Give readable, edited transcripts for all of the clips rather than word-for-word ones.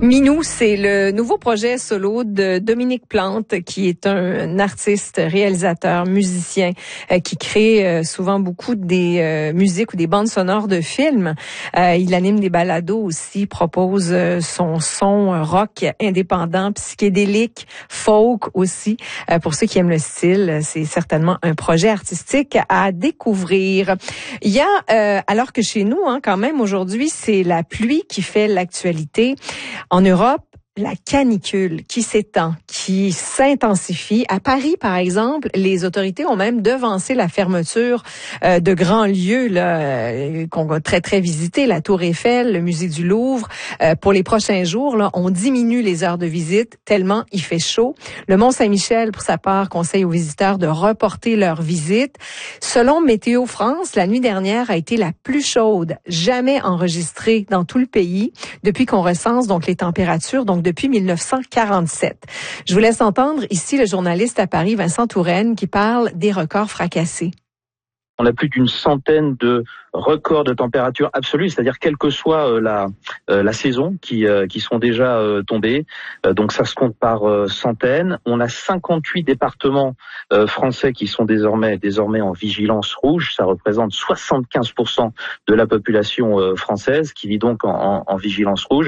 Minou, c'est le nouveau projet solo de Dominique Plante, qui est un artiste, réalisateur, musicien, qui crée souvent beaucoup des musiques ou des bandes sonores de films. Il anime des balados aussi, propose son son rock indépendant, psychédélique, folk aussi. Pour ceux qui aiment le style, c'est certainement un projet artistique à découvrir. Il y a, alors que chez nous, quand même, aujourd'hui, c'est la pluie qui fait l'actualité. En Europe, la canicule qui s'étend, qui s'intensifie. À Paris, par exemple, les autorités ont même devancé la fermeture de grands lieux là, qu'on va très visiter, la Tour Eiffel, le musée du Louvre. Pour les prochains jours, là, on diminue les heures de visite tellement il fait chaud. Le Mont-Saint-Michel, pour sa part, conseille aux visiteurs de reporter leur visite. Selon Météo France, la nuit dernière a été la plus chaude jamais enregistrée dans tout le pays depuis qu'on recense donc les températures, donc depuis 1947. Je vous laisse entendre ici le journaliste à Paris, Vincent Touraine, qui parle des records fracassés. On a plus d'une centaine de records de température absolue, c'est-à-dire quelle que soit la saison qui sont déjà tombés. Donc ça se compte par centaines. On a 58 départements français qui sont désormais en vigilance rouge. Ça représente 75% de la population française qui vit donc en vigilance rouge.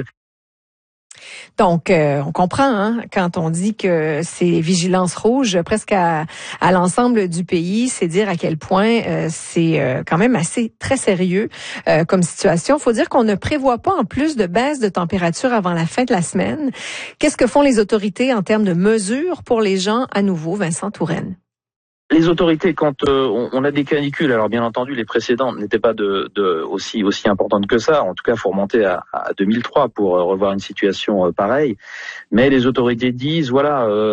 Donc, on comprend quand on dit que c'est vigilance rouge presque à l'ensemble du pays, c'est dire à quel point c'est quand même très sérieux comme situation. Faut dire qu'on ne prévoit pas en plus de baisse de température avant la fin de la semaine. Qu'est-ce que font les autorités en termes de mesures pour les gens à nouveau, Vincent Touraine? Les autorités, quand on a des canicules, alors bien entendu les précédentes n'étaient pas aussi importantes que ça. En tout cas, faut remonter à 2003 pour revoir une situation pareille. Mais les autorités disent voilà.